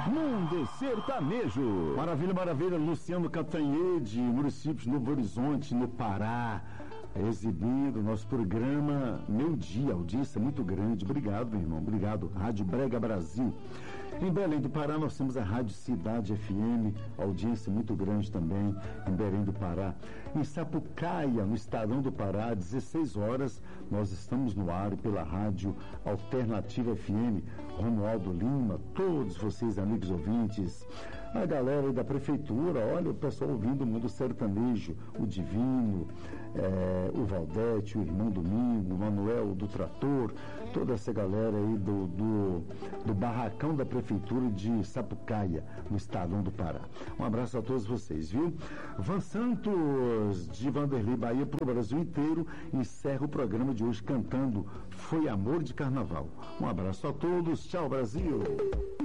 Mundo Sertanejo. Maravilha, maravilha. Luciano Catanhede, municípios de Novo Horizonte, no Pará, exibindo nosso programa Meu Dia, audiência muito grande. Obrigado, meu irmão, obrigado. Rádio Brega Brasil. Em Belém do Pará nós temos a Rádio Cidade FM, audiência muito grande também em Belém do Pará. Em Sapucaia, no Estadão do Pará, 16 horas, nós estamos no ar pela Rádio Alternativa FM. Romualdo Lima, todos vocês amigos ouvintes, a galera da prefeitura, olha o pessoal ouvindo o Mundo Sertanejo, o Divino, o Valdete, o Irmão Domingo, o Manuel do Trator, toda essa galera aí do barracão da prefeitura de Sapucaia, no Estadão do Pará. Um abraço a todos vocês, viu? Van Santos, de Vanderlei Bahia para o Brasil inteiro, encerra o programa de hoje cantando Foi Amor de Carnaval. Um abraço a todos, tchau Brasil!